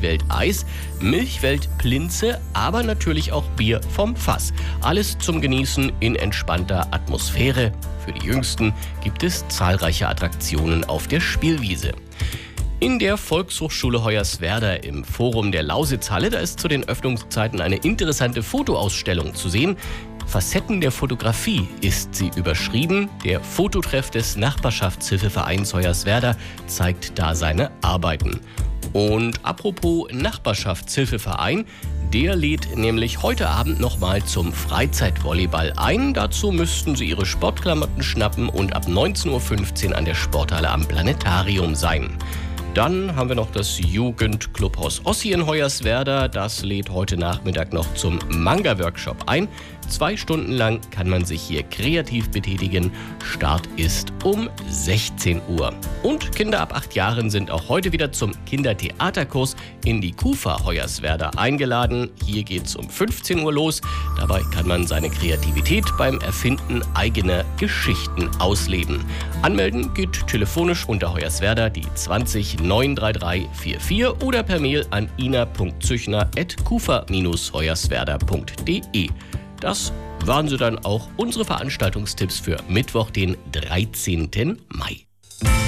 Milchwelt-Eis, Milchwelt-Plinze, aber natürlich auch Bier vom Fass. Alles zum Genießen in entspannter Atmosphäre. Für die Jüngsten gibt es zahlreiche Attraktionen auf der Spielwiese. In der Volkshochschule Hoyerswerda im Forum der Lausitzhalle, da ist zu den Öffnungszeiten eine interessante Fotoausstellung zu sehen. Facetten der Fotografie ist sie überschrieben. Der Fototreff des Nachbarschaftshilfevereins Hoyerswerda zeigt da seine Arbeiten. Und apropos Nachbarschaftshilfeverein, der lädt nämlich heute Abend nochmal zum Freizeitvolleyball ein. Dazu müssten Sie Ihre Sportklamotten schnappen und ab 19:15 Uhr an der Sporthalle am Planetarium sein. Dann haben wir noch das Jugendclubhaus Ossi in Hoyerswerda. Das lädt heute Nachmittag noch zum Manga-Workshop ein. 2 Stunden lang kann man sich hier kreativ betätigen. Start ist um 16 Uhr. Und Kinder ab 8 Jahren sind auch heute wieder zum Kindertheaterkurs in die KUFA Hoyerswerda eingeladen. Hier geht's um 15 Uhr los. Dabei kann man seine Kreativität beim Erfinden eigener Geschichten ausleben. Anmelden geht telefonisch unter Hoyerswerda die 20 933 44 oder per Mail an ina.züchner@kufa-hoyerswerda.de. Das waren sie dann auch unsere Veranstaltungstipps für Mittwoch, den 13. Mai.